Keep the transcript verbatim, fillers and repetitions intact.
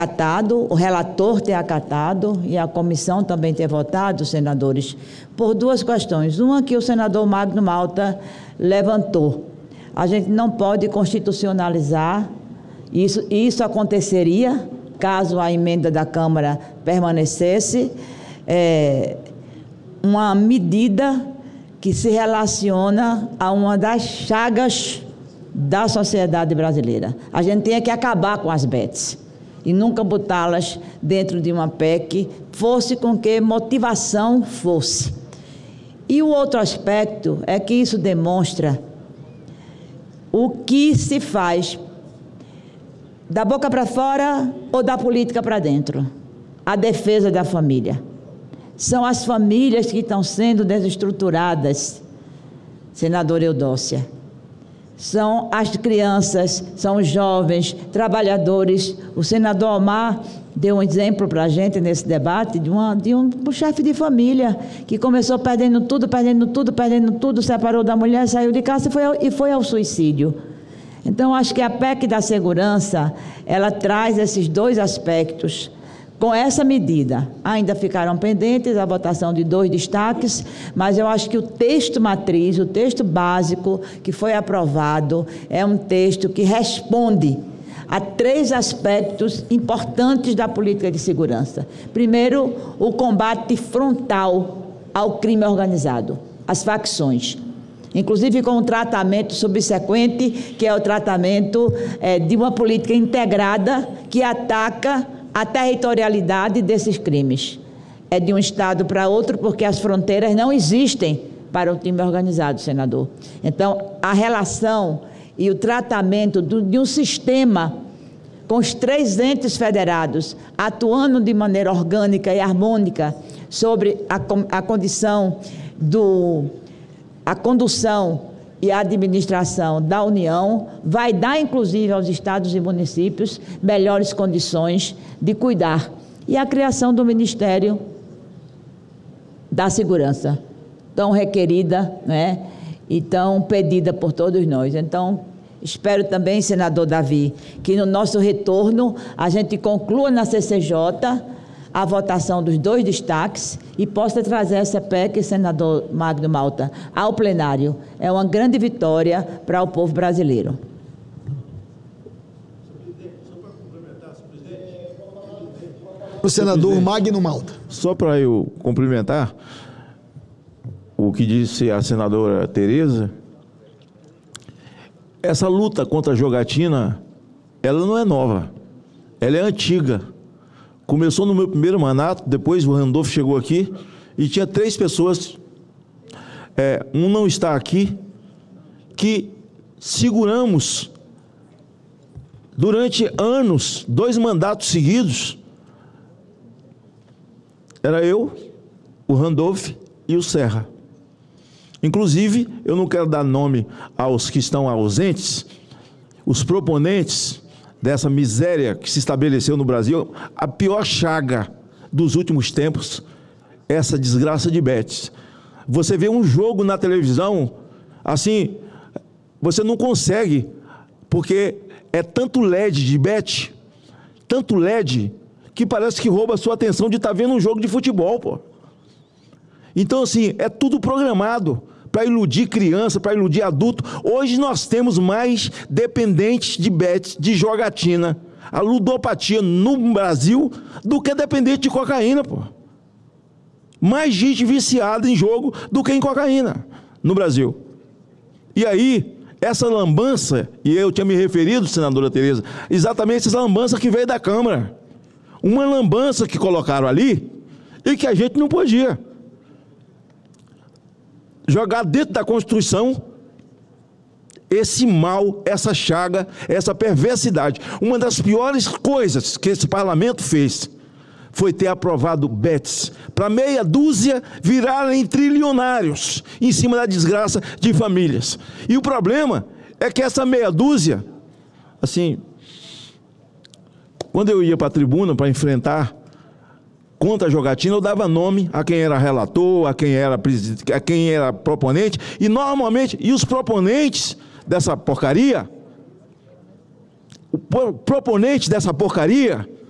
acatado, o relator ter acatado e a comissão também ter votado, senadores, por duas questões. Uma que o senador Magno Malta levantou. A gente não pode constitucionalizar, isso, isso aconteceria caso a emenda da Câmara permanecesse, é, uma medida que se relaciona a uma das chagas da sociedade brasileira. A gente tem que acabar com as bets e nunca botá-las dentro de uma P E C, fosse com que motivação fosse. E o outro aspecto é que isso demonstra o que se faz da boca para fora ou da política para dentro. A defesa da família. São as famílias que estão sendo desestruturadas, senadora Eudócia. São as crianças, são os jovens, trabalhadores. O senador Omar deu um exemplo para a gente nesse debate de, uma, de um, um chefe de família que começou perdendo tudo, perdendo tudo, perdendo tudo, separou da mulher, saiu de casa e foi ao, e foi ao suicídio. Então, acho que a P E C da segurança, ela traz esses dois aspectos. Com essa medida, ainda ficaram pendentes a votação de dois destaques, mas eu acho que o texto matriz, o texto básico que foi aprovado, é um texto que responde a três aspectos importantes da política de segurança. Primeiro, o combate frontal ao crime organizado, às facções, inclusive com um tratamento subsequente, que é o tratamento é, de uma política integrada que ataca a territorialidade desses crimes. É de um estado para outro, porque as fronteiras não existem para o crime organizado, senador. Então, a relação e o tratamento do, de um sistema com os três entes federados atuando de maneira orgânica e harmônica sobre a, a condição do... a condução e a administração da União vai dar, inclusive, aos estados e municípios melhores condições de cuidar. E a criação do Ministério da Segurança, tão requerida, né, e tão pedida por todos nós. Então, espero também, senador Davi, que no nosso retorno a gente conclua na C C J a votação dos dois destaques e possa trazer essa P E C, senador Magno Malta, ao plenário. É uma grande vitória para o povo brasileiro. O senador Magno Malta. Só para eu complementar o que disse a senadora Tereza, essa luta contra a jogatina, ela não é nova, ela é antiga. Começou no meu primeiro mandato, depois o Randolfo chegou aqui e tinha três pessoas, é, um não está aqui, que seguramos durante anos, dois mandatos seguidos. Era eu, o Randolfo e o Serra. Inclusive, eu não quero dar nome aos que estão ausentes, os proponentes dessa miséria que se estabeleceu no Brasil, a pior chaga dos últimos tempos, essa desgraça de bets. Você vê um jogo na televisão, assim, você não consegue, porque é tanto L E D de bet, tanto L E D, que parece que rouba a sua atenção de estar vendo um jogo de futebol, pô. Então, assim, é tudo programado para iludir criança, para iludir adulto. Hoje nós temos mais dependentes de bets, de jogatina, a ludopatia no Brasil, do que dependente de cocaína, pô. Mais gente viciada em jogo do que em cocaína no Brasil. E aí, essa lambança, e eu tinha me referido, senadora Tereza, exatamente essa lambança que veio da Câmara. Uma lambança que colocaram ali e que a gente não podia jogar dentro da Constituição esse mal, essa chaga, essa perversidade. Uma das piores coisas que esse parlamento fez foi ter aprovado bets para meia dúzia virarem trilionários em cima da desgraça de famílias. E o problema é que essa meia dúzia, assim, quando eu ia para a tribuna para enfrentar contra a jogatina, eu dava nome a quem era relator, a quem era, a quem era proponente, e normalmente, e os proponentes dessa porcaria, o proponente dessa porcaria